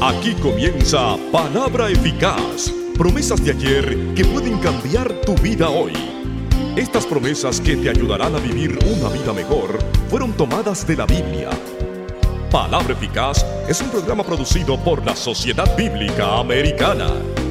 Aquí comienza Palabra Eficaz. Promesas de ayer que pueden cambiar tu vida hoy. Estas promesas que te ayudarán a vivir una vida mejor fueron tomadas de la Biblia. Palabra Eficaz es un programa producido por la Sociedad Bíblica Americana.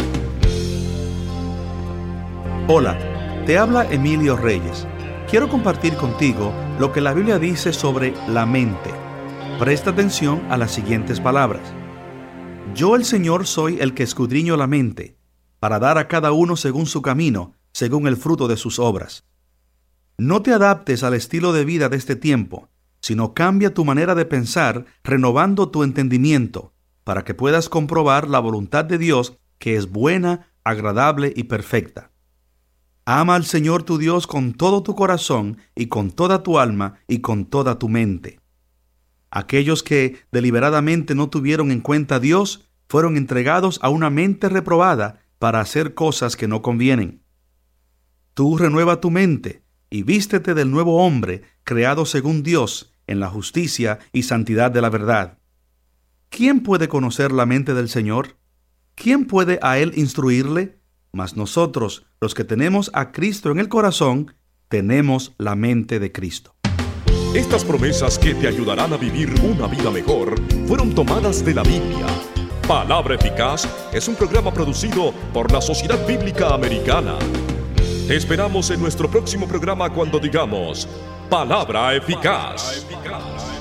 Hola, te habla Emilio Reyes. Quiero compartir contigo lo que la Biblia dice sobre la mente. Presta atención a las siguientes palabras. Yo, el Señor, soy el que escudriño la mente, para dar a cada uno según su camino, según el fruto de sus obras. No te adaptes al estilo de vida de este tiempo, sino cambia tu manera de pensar, renovando tu entendimiento, para que puedas comprobar la voluntad de Dios, que es buena, agradable y perfecta. Ama al Señor tu Dios con todo tu corazón y con toda tu alma y con toda tu mente. Aquellos que deliberadamente no tuvieron en cuenta a Dios fueron entregados a una mente reprobada para hacer cosas que no convienen. Tú renueva tu mente y vístete del nuevo hombre creado según Dios en la justicia y santidad de la verdad. ¿Quién puede conocer la mente del Señor? ¿Quién puede a Él instruirle? Mas nosotros, los que tenemos a Cristo en el corazón, tenemos la mente de Cristo. Estas promesas que te ayudarán a vivir una vida mejor fueron tomadas de la Biblia. Palabra Eficaz es un programa producido por la Sociedad Bíblica Americana. Te esperamos en nuestro próximo programa cuando digamos Palabra Eficaz.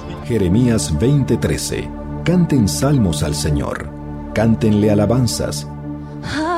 Jeremías 20:13. Canten salmos al Señor. Cántenle alabanzas.